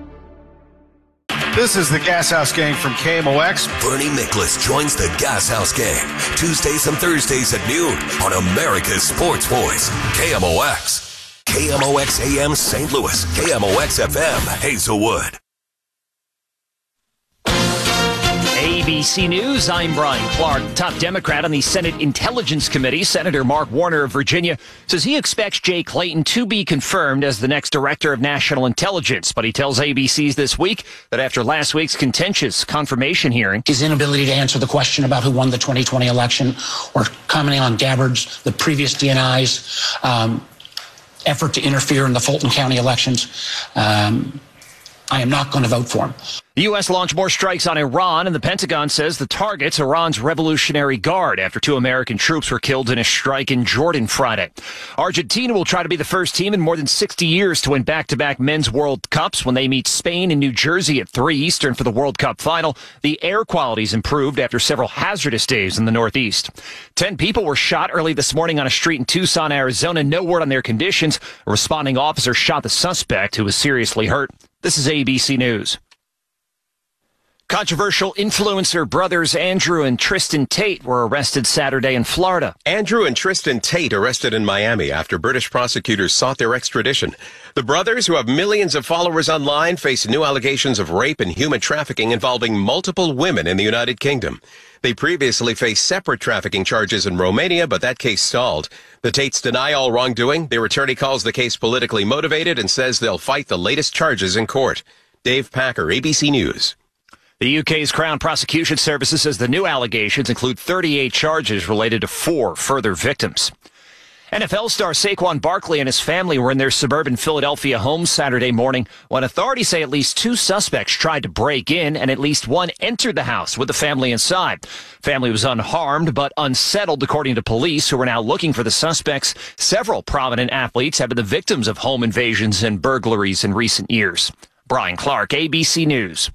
Speaker 2: This is the Gas House Gang from K M O X.
Speaker 19: Bernie Miklasz joins the Gas House Gang Tuesdays and Thursdays at noon on America's Sports Voice, K M O X. K M O X A M Saint Louis, K M O X F M Hazelwood.
Speaker 9: A B C News, I'm Brian Clark. Top Democrat on the Senate Intelligence Committee, Senator Mark Warner of Virginia, says he expects Jay Clayton to be confirmed as the next Director of National Intelligence. But he tells A B C's This Week that after last week's contentious confirmation hearing,
Speaker 10: his inability to answer the question about who won the twenty twenty election or commenting on Gabbard's, the previous D N I's um, effort to interfere in the Fulton County elections, um, I am not going to vote for him.
Speaker 9: The U S launched more strikes on Iran, and the Pentagon says the target's Iran's Revolutionary Guard after two American troops were killed in a strike in Jordan Friday. Argentina will try to be the first team in more than sixty years to win back-to-back men's World Cups when they meet Spain in New Jersey at three Eastern for the World Cup final. The air quality's improved after several hazardous days in the Northeast. Ten people were shot early this morning on a street in Tucson, Arizona. No word on their conditions. A responding officer shot the suspect, who was seriously hurt. This is A B C News. Controversial influencer brothers Andrew and Tristan Tate were arrested Saturday in Florida.
Speaker 11: Andrew and Tristan Tate arrested in Miami after British prosecutors sought their extradition. The brothers, who have millions of followers online, face new allegations of rape and human trafficking involving multiple women in the United Kingdom. They previously faced separate trafficking charges in Romania, but that case stalled. The Tates deny all wrongdoing. Their attorney calls the case politically motivated and says they'll fight the latest charges in court. Dave Packer, A B C News.
Speaker 9: The U K's Crown Prosecution Services says the new allegations include thirty-eight charges related to four further victims. N F L star Saquon Barkley and his family were in their suburban Philadelphia home Saturday morning when authorities say at least two suspects tried to break in and at least one entered the house with the family inside. Family was unharmed but unsettled, according to police, who are now looking for the suspects. Several prominent athletes have been the victims of home invasions and burglaries in recent years. Brian Clark, A B C News.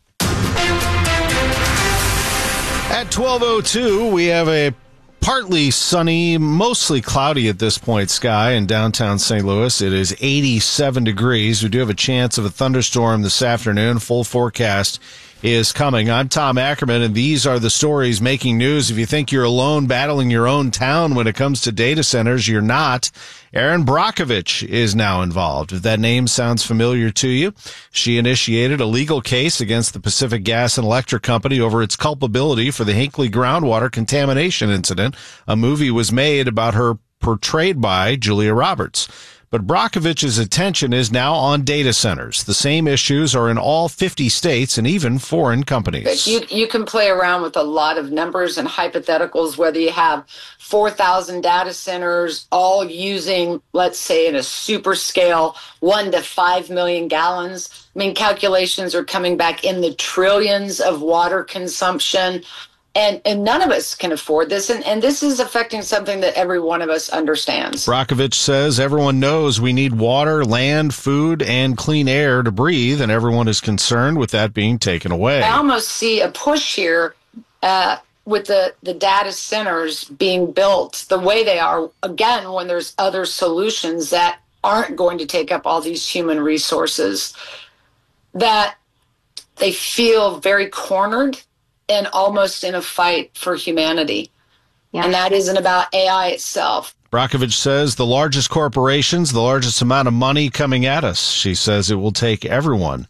Speaker 2: At twelve oh two, we have a partly sunny, mostly cloudy at this point sky in downtown Saint Louis. It is eighty-seven degrees. We do have a chance of a thunderstorm this afternoon. Full forecast is coming. I'm Tom Ackerman, and these are the stories making news. If you think you're alone battling your own town when it comes to data centers, you're not. Erin Brockovich is now involved. If that name sounds familiar to you, she initiated a legal case against the Pacific Gas and Electric Company over its culpability for the Hinkley groundwater contamination incident. A movie was made about her, portrayed by Julia Roberts. But Brockovich's attention is now on data centers. The same issues are in all fifty states and even foreign companies.
Speaker 12: You, you can play around with a lot of numbers and hypotheticals, whether you have four thousand data centers all using, let's say, in a super scale, one to five million gallons. I mean, calculations are coming back in the trillions of water consumption. And and none of us can afford this, and, and this is affecting something that every one of us understands.
Speaker 2: Brockovich says everyone knows we need water, land, food, and clean air to breathe, and everyone is concerned with that being taken away.
Speaker 12: I almost see a push here uh, with the, the data centers being built the way they are, again, when there's other solutions that aren't going to take up all these human resources, that they feel very cornered and almost in a fight for humanity. Yeah. And that isn't about A I itself.
Speaker 2: Brockovich says the largest corporations, the largest amount of money coming at us. She says it will take everyone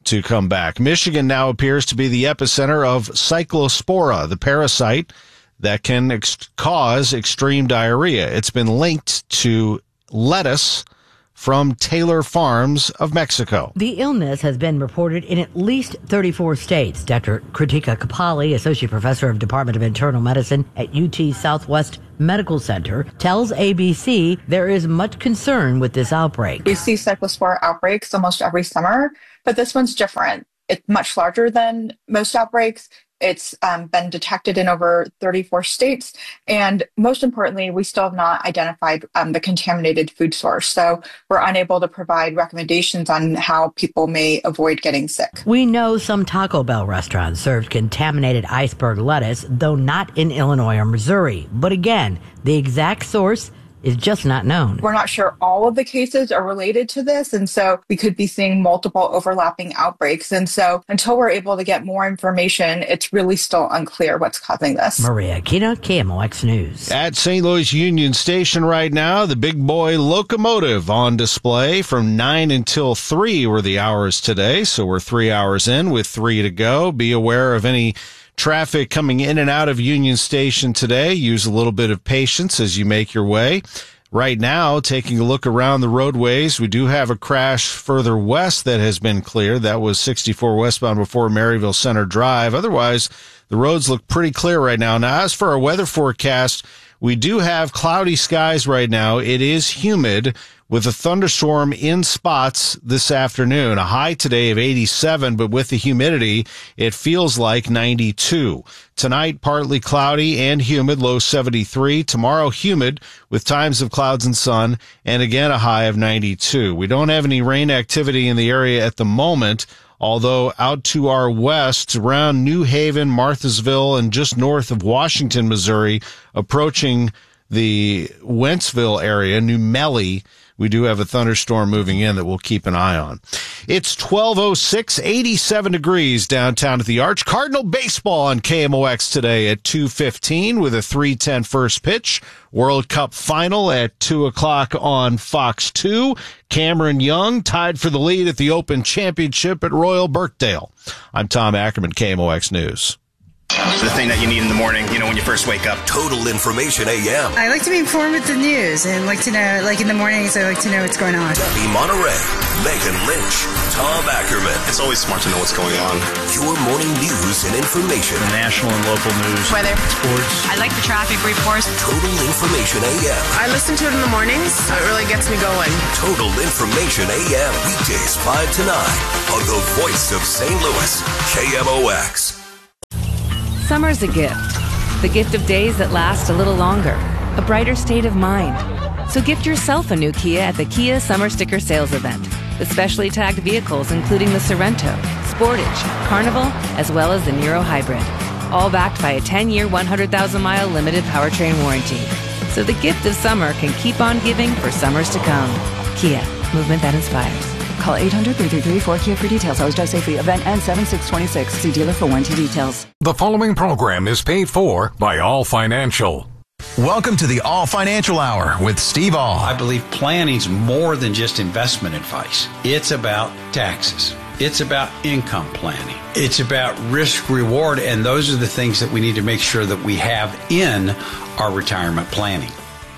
Speaker 2: to come back. Michigan now appears to be the epicenter of Cyclospora, the parasite that can ex- cause extreme diarrhea. It's been linked to lettuce from Taylor Farms of Mexico.
Speaker 13: The illness has been reported in at least thirty-four states. Doctor Kritika Kapali, Associate Professor of Department of Internal Medicine at U T Southwest Medical Center, tells A B C there is much concern with this outbreak.
Speaker 14: We see cyclospora outbreaks almost every summer, but this one's different. It's much larger than most outbreaks. It's um, been detected in over thirty-four states. And most importantly, we still have not identified um, the contaminated food source. So we're unable to provide recommendations on how people may avoid getting sick.
Speaker 13: We know some Taco Bell restaurants served contaminated iceberg lettuce, though not in Illinois or Missouri. But again, the exact source is just not known.
Speaker 14: We're not sure all of the cases are related to this, and so we could be seeing multiple overlapping outbreaks. And so until we're able to get more information, it's really still unclear what's causing this.
Speaker 13: Maria Aquino, K M O X News.
Speaker 2: At Saint Louis Union Station right now, the Big Boy Locomotive on display from nine until three were the hours today. So we're three hours in with three to go. Be aware of any traffic coming in and out of Union Station today. Use a little bit of patience as you make your way. Right now, taking a look around the roadways, we do have a crash further west that has been cleared. That was sixty-four westbound before Maryville Center Drive. Otherwise, the roads look pretty clear right now. Now, as for our weather forecast, we do have cloudy skies right now. It is humid with a thunderstorm in spots this afternoon. A high today of eighty-seven, but with the humidity, it feels like ninety-two. Tonight, partly cloudy and humid, low seventy-three. Tomorrow, humid with times of clouds and sun, and again, a high of ninety-two. We don't have any rain activity in the area at the moment, although out to our west, around New Haven, Marthasville, and just north of Washington, Missouri, approaching the Wentzville area, New Melly, we do have a thunderstorm moving in that we'll keep an eye on. It's twelve oh six, eighty-seven degrees downtown at the Arch. Cardinal baseball on K M O X today at two fifteen with a three ten first pitch. World Cup final at two o'clock on Fox two. Cameron Young tied for the lead at the Open Championship at Royal Birkdale. I'm Tom Ackerman, K M O X News.
Speaker 15: The thing that you need in the morning, you know, when you first wake up.
Speaker 19: Total Information A M.
Speaker 16: I like to be informed with the news. I like to know, like in the mornings, I like to know what's going on.
Speaker 19: Debbie Monterey, Megan Lynch, Tom Ackerman.
Speaker 15: It's always smart to know what's going on.
Speaker 19: Your morning news and information.
Speaker 15: The national and local news.
Speaker 16: Weather.
Speaker 15: Sports.
Speaker 16: I like the traffic reports.
Speaker 19: Total Information A M.
Speaker 16: I listen to it in the mornings. It really gets me going.
Speaker 19: Total Information A M. Weekdays five to nine on the voice of Saint Louis, K M O X.
Speaker 7: Summer's a gift. The gift of days that last a little longer. A brighter state of mind. So gift yourself a new Kia at the Kia Summer Sticker Sales Event. With specially tagged vehicles including the Sorrento, Sportage, Carnival, as well as the Niro Hybrid. All backed by a ten-year, one hundred thousand mile limited powertrain warranty. So the gift of summer can keep on giving for summers to come. Kia, movement that inspires.
Speaker 8: Call eight hundred, three three three, four K I A for details. Always drive safely. Event ends seven six twenty-six. See dealer for warranty details.
Speaker 17: The following program is paid for by All Financial.
Speaker 24: Welcome to the All Financial Hour with Steve All.
Speaker 25: I believe planning's more than just investment advice. It's about taxes. It's about income planning. It's about risk reward, and those are the things that we need to make sure that we have in our retirement planning.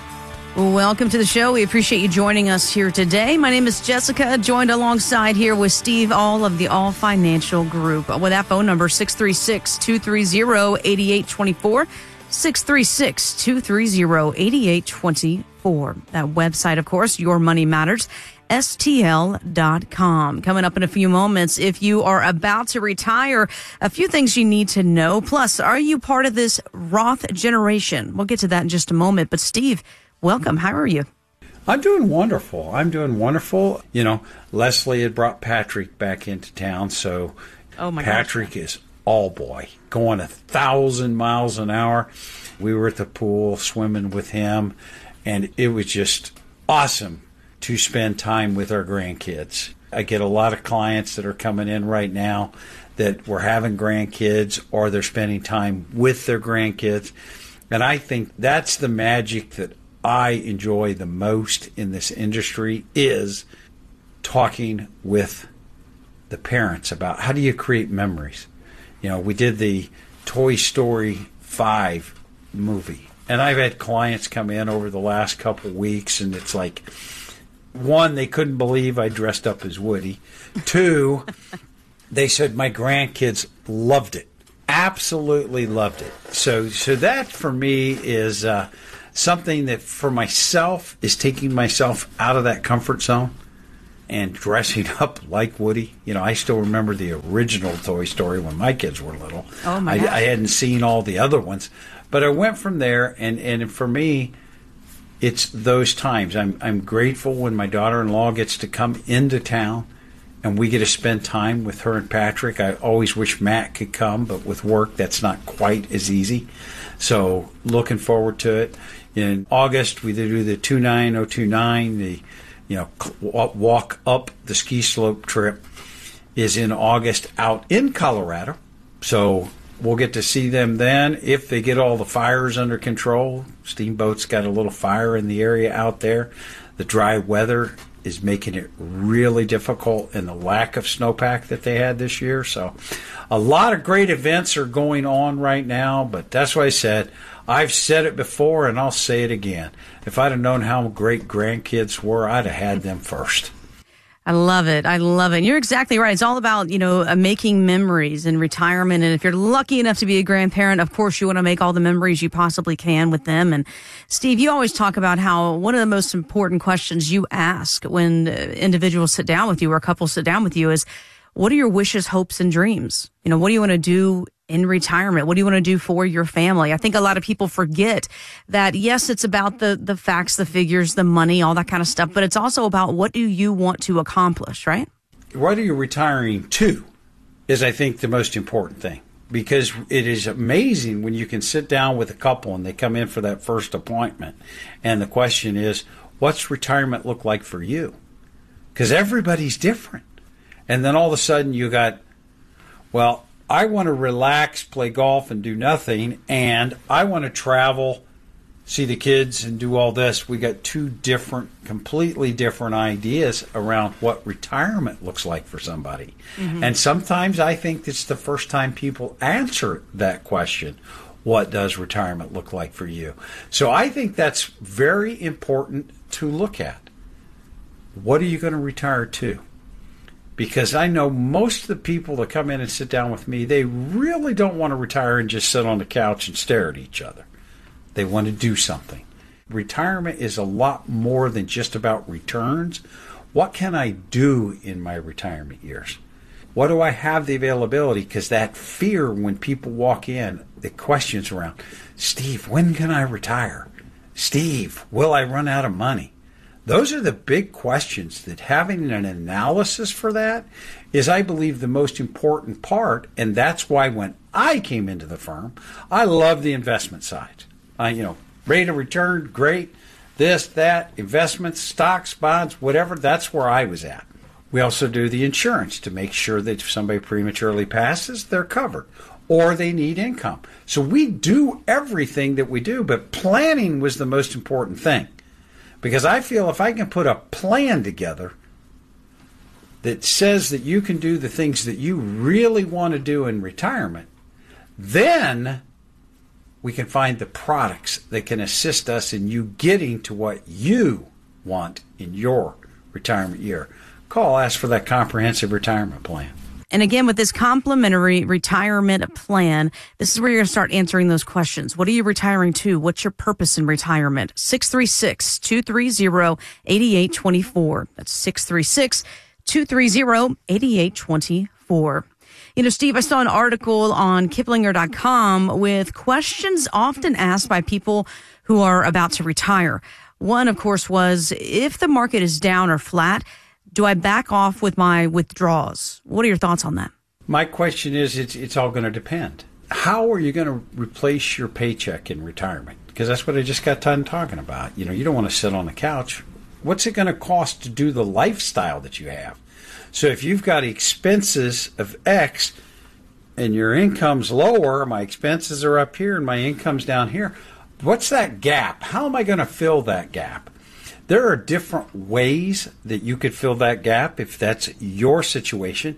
Speaker 26: Welcome to the show. We appreciate you joining us here today. My name is Jessica, joined alongside here with Steve All of the All Financial Group. With that phone number, six three six, two three zero, eight eight two four, six three six, two three zero, eight eight two four. That website, of course, Your Money Matters, S T L dot com. Coming up in a few moments, if you are about to retire, a few things you need to know. Plus, are you part of this Roth generation? We'll get to that in just a moment. But Steve, welcome. How are you?
Speaker 25: I'm doing wonderful. I'm doing wonderful. You know, Leslie had brought Patrick back into town, so
Speaker 26: oh my
Speaker 25: Patrick
Speaker 26: gosh.
Speaker 25: is all boy, going a thousand miles an hour. We were at the pool swimming with him, and it was just awesome to spend time with our grandkids. I get a lot of clients that are coming in right now that were having grandkids or they're spending time with their grandkids. And I think that's the magic that I enjoy the most in this industry, is talking with the parents about how do you create memories. You know, we did the Toy Story five movie, and I've had clients come in over the last couple of weeks, and it's like, one, they couldn't believe I dressed up as Woody. Two, they said my grandkids loved it, absolutely loved it. So, so that for me is uh, something that for myself is taking myself out of that comfort zone and dressing up like Woody. You know, I still remember the original Toy Story when my kids were little.
Speaker 26: Oh my
Speaker 25: I,
Speaker 26: gosh.
Speaker 25: I hadn't seen all the other ones, but I went from there, and, and for me, it's those times. I'm I'm grateful when my daughter-in-law gets to come into town and we get to spend time with her and Patrick. I always wish Matt could come, but with work, that's not quite as easy. So looking forward to it. In August, we do the two nine oh two nine, the you know walk up the ski slope trip is in August out in Colorado. So we'll get to see them then if they get all the fires under control. Steamboat's got a little fire in the area out there. The dry weather is making it really difficult, and the lack of snowpack that they had this year. So a lot of great events are going on right now, but that's why I said, I've said it before and I'll say it again. If I'd have known how great grandkids were, I'd have had them first.
Speaker 26: I love it. I love it. And you're exactly right. It's all about, you know, uh, making memories in retirement. And if you're lucky enough to be a grandparent, of course, you want to make all the memories you possibly can with them. And Steve, you always talk about how one of the most important questions you ask when uh, individuals sit down with you or couples sit down with you is, what are your wishes, hopes, and dreams? You know, what do you want to do in retirement? What do you want to do for your family? I think a lot of people forget that, yes, it's about the, the facts, the figures, the money, all that kind of stuff, but it's also about what do you want to accomplish, right?
Speaker 25: What are you retiring to is, I think, the most important thing, because it is amazing when you can sit down with a couple and they come in for that first appointment, and the question is, what's retirement look like for you? Because everybody's different. And then all of a sudden you got, well, I want to relax, play golf, and do nothing, and I want to travel, see the kids, and do all this. We got two different, completely different ideas around what retirement looks like for somebody. Mm-hmm. And sometimes I think it's the first time people answer that question, what does retirement look like for you? So I think that's very important to look at. What are you going to retire to? Because I know most of the people that come in and sit down with me, they really don't want to retire and just sit on the couch and stare at each other. They want to do something. Retirement is a lot more than just about returns. What can I do in my retirement years? What do I have the availability? Because that fear when people walk in, the questions around, Steve, when can I retire? Steve, will I run out of money? Those are the big questions that having an analysis for that is, I believe, the most important part. And that's why when I came into the firm, I love the investment side. I, you know, rate of return, great. This, that, investments, stocks, bonds, whatever. That's where I was at. We also do the insurance to make sure that if somebody prematurely passes, they're covered, or they need income. So we do everything that we do, but planning was the most important thing. Because I feel if I can put a plan together that says that you can do the things that you really want to do in retirement, then we can find the products that can assist us in you getting to what you want in your retirement year. Call, ask for that comprehensive retirement plan.
Speaker 26: And again, with this complimentary retirement plan, this is where you're going to start answering those questions. What are you retiring to? What's your purpose in retirement? six three six, two three zero, eight eight two four. That's six three six, two three zero, eight eight two four. You know, Steve, I saw an article on Kiplinger dot com with questions often asked by people who are about to retire. One, of course, was, if the market is down or flat, do I back off with my withdrawals? What are your thoughts on that?
Speaker 25: My question is, it's, it's all going to depend. How are you going to replace your paycheck in retirement? Because that's what I just got done talking about. You know, you don't want to sit on the couch. What's it going to cost to do the lifestyle that you have? So if you've got expenses of X and your income's lower, my expenses are up here and my income's down here, what's that gap? How am I going to fill that gap? There are different ways that you could fill that gap if that's your situation,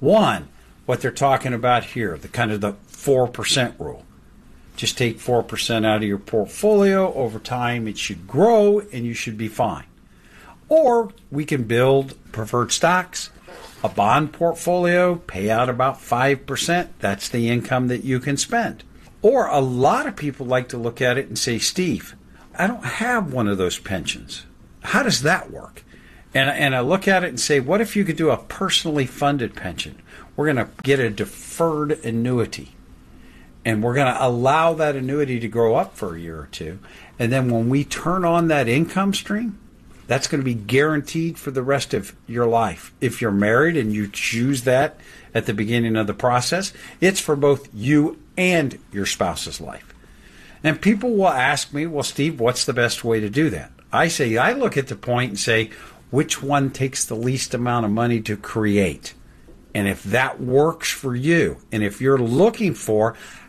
Speaker 25: One, what they're talking about here, the kind of the four percent rule. Just take four percent out of your portfolio. Over time, it should grow, and you should be fine. Or we can build preferred stocks, a bond portfolio, pay out about five percent. That's the income that you can spend. Or a lot of people like to look at it and say, Steve, I don't have one of those pensions. How does that work? And, and I look at it and say, what if you could do a personally funded pension? We're going to get a deferred annuity. And we're going to allow that annuity to grow up for a year or two. And then when we turn on that income stream, that's going to be guaranteed for the rest of your life. If you're married and you choose that at the beginning of the process, it's for both you and your spouse's life. And people will ask me, well, Steve, what's the best way to do that? I say, I look at the point and say, which one takes the least amount of money to create? And if that works for you, and if you're looking for